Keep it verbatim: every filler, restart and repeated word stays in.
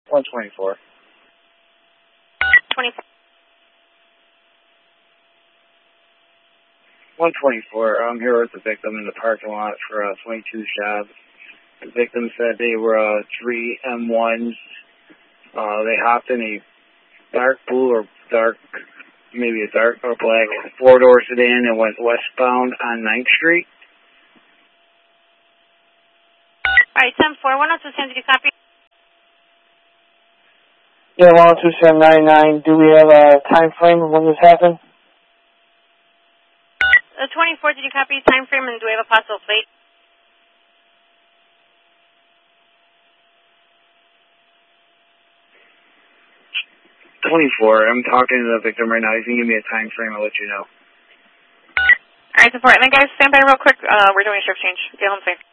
one twenty-four. twenty-four. one twenty-four. I'm here with the victim in the parking lot for uh, twenty-two jobs. The victim said they were uh, three M ones. Uh, they hopped in a dark blue or dark, maybe a dark or black four-door sedan and went westbound on ninth Street. All right, ten four, one oh two seven, did you copy? Yeah, one oh two seven nine nine. Do we have a time frame of when this happened? Uh, twenty-four, did you copy time frame, and do we have a possible plate? twenty-four. I'm talking to the victim right now. He's going to give me a time frame. I'll let you know. All right, support. And then, guys, stand by real quick. Uh, we're doing a shift change. Get home safe.